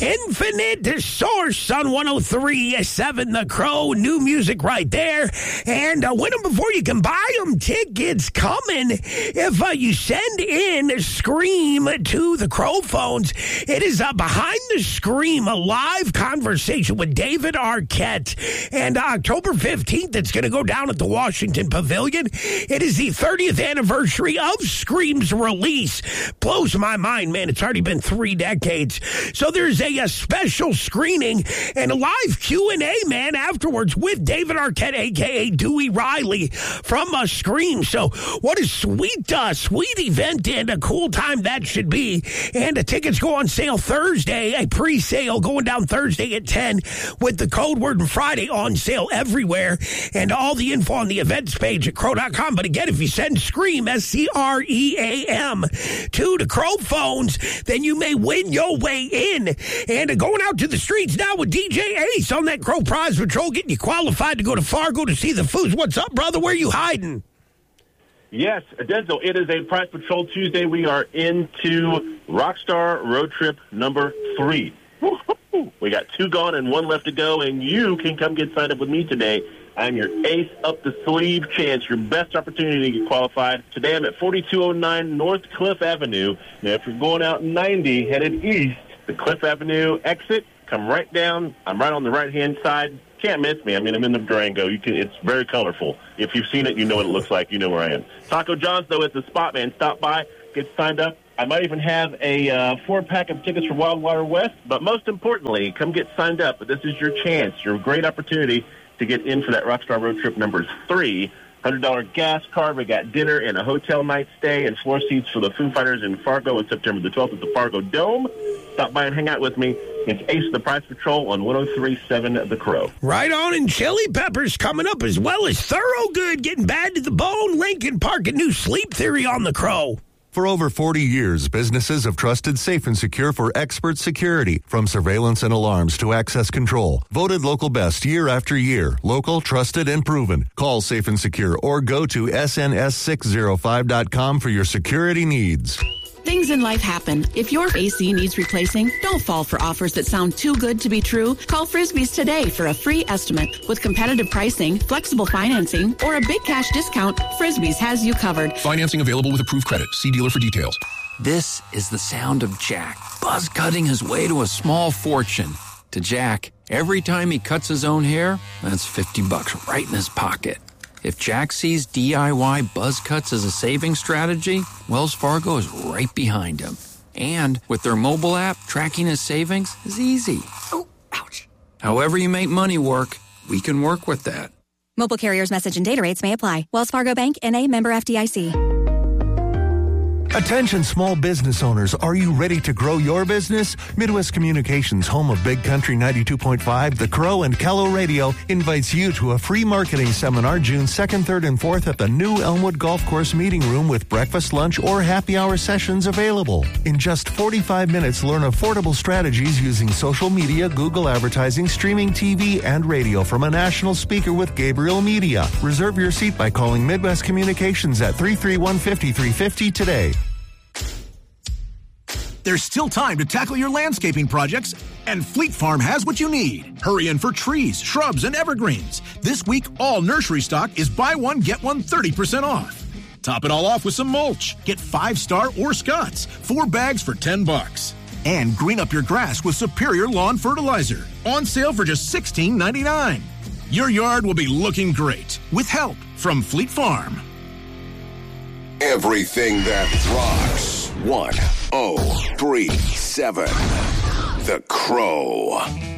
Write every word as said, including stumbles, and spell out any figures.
Infinite Source on one oh three point seven The Crow. New music right there. And uh, win them before you can buy them. Tickets coming if uh, you send in Scream to the Crow phones. It is uh, Behind the Scream, a live conversation with David Arquette. And uh, October fifteenth, it's going to go down at the Washington Pavilion. It is the thirtieth anniversary of Scream's release. Blows my mind, man. It's already been three decades. So there's a, a special screening and a live Q and A, man, afterwards with David Arquette, a k a. Dewey Riley from uh, Scream. So what a sweet, uh, sweet event and a cool time that should be. And the tickets go on sale Thursday, a pre-sale going down Thursday at ten with the code word and Friday on sale everywhere. And all the info on the events page at crow dot com. But again, if you send Scream, S C R E A M, to the Crow phones, then you may win your way in. And uh, going out to the streets now with D J Ace on that Crow Prize Patrol, getting you qualified to go to Fargo to see the Foos. What's up, brother? Where are you hiding? Yes, Denzel, it is a Prize Patrol Tuesday. We are into Rockstar Road Trip number three. Woo-hoo. We got two gone and one left to go, and you can come get signed up with me today. I'm your ace up the sleeve chance, your best opportunity to get qualified. Today I'm at forty-two oh nine North Cliff Avenue. Now, if you're going out ninety, headed east, the Cliff Avenue exit, come right down. I'm right on the right-hand side. Can't miss me. I mean, I'm in the Durango. You can. It's very colorful. If you've seen it, you know what it looks like. You know where I am. Taco John's, though, is the spot, man. Stop by, get signed up. I might even have a uh, four-pack of tickets for Wild Water West. But most importantly, come get signed up. But this is your chance, your great opportunity to get in for that Rockstar Road Trip number three. one hundred dollars gas card. We got dinner and a hotel night stay and floor seats for the Foo Fighters in Fargo on September the twelfth at the Fargo Dome. Stop by and hang out with me. It's Ace of the Prize Patrol on one oh three point seven The Crow. Right on, and Chili Peppers coming up as well as Thorogood getting bad to the bone. Lincoln Park, a new Sleep Theory on The Crow. For over forty years, businesses have trusted Safe and Secure for expert security, from surveillance and alarms to access control. Voted local best year after year. Local, trusted, and proven. Call Safe and Secure or go to S N S six oh five dot com for your security needs. Things in life happen. If your A C needs replacing, don't fall for offers that sound too good to be true. Call Frisbee's today for a free estimate. With competitive pricing, flexible financing, or a big cash discount, Frisbee's has you covered. Financing available with approved credit. See dealer for details. This is the sound of Jack, buzz cutting his way to a small fortune. To Jack, every time he cuts his own hair, that's fifty bucks right in his pocket. If Jack sees D I Y buzz cuts as a saving strategy, Wells Fargo is right behind him. And with their mobile app, tracking his savings is easy. Oh, ouch. However you make money work, we can work with that. Mobile carriers' message and data rates may apply. Wells Fargo Bank, N A, member F D I C. Attention small business owners, are you ready to grow your business? Midwest Communications, home of Big Country ninety-two point five, The Crow, and Callow Radio, invites you to a free marketing seminar June second, third, and fourth at the new Elmwood Golf Course Meeting Room with breakfast, lunch, or happy hour sessions available. In just forty-five minutes, learn affordable strategies using social media, Google advertising, streaming T V, and radio from a national speaker with Gabriel Media. Reserve your seat by calling Midwest Communications at three three one, five three five zero today. There's still time to tackle your landscaping projects, and Fleet Farm has what you need. Hurry in for trees, shrubs, and evergreens. This week, all nursery stock is buy one, get one thirty percent off. Top it all off with some mulch. Get Five Star or Scott's, four bags for ten bucks. And green up your grass with Superior Lawn Fertilizer. On sale for just sixteen ninety-nine. Your yard will be looking great with help from Fleet Farm. Everything that rocks. one oh three point seven The Crow.